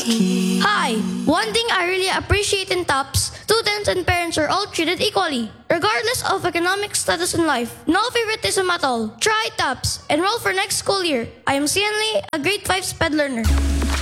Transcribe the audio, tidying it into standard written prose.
Hi! One thing I really appreciate in TOPS, students and parents are all treated equally, regardless of economic status in life. No favoritism at all. Try TOPS. Enroll for next school year. I am Sian Lee, a grade 5 SPED learner.